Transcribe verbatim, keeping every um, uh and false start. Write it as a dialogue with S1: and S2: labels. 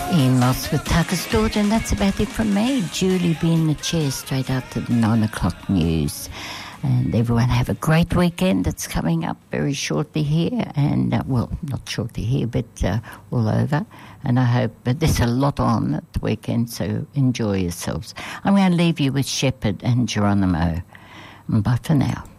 S1: Ian Moss with Tucker's Daughter, and that's about it from me. Julie be in the chair straight after the nine o'clock news. And everyone have a great weekend that's coming up very shortly here, and uh, well, not shortly here, but uh, all over. And I hope, but there's a lot on at the weekend, so enjoy yourselves. I'm going to leave you with Shepherd and Geronimo. Bye for now.